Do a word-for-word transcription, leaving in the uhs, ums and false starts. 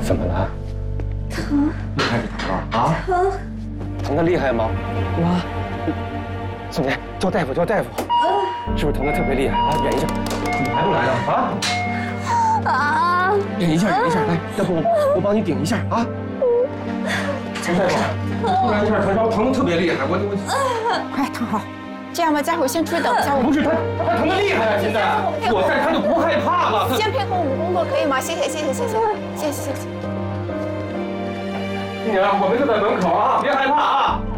怎么了？ 疼。 又开始疼了啊？ 疼。 疼得厉害吗？ 我。 宋姐，叫大夫，叫大夫。是不是疼得特别厉害啊？忍一下。怎么还不来呢？啊？啊！忍一下，忍一下，来，要不我我帮你顶一下啊？陈大夫，突然一下发烧，疼得特别厉害，我我。 快躺好。这样吧，待会儿先出去等一下。 不是他，他疼得厉害啊！现在我在，他就不害怕了。 先配合我们工作，可以吗？谢谢，谢谢，谢谢，谢谢，谢谢。 丽娘，我们就在门口啊，别害怕啊。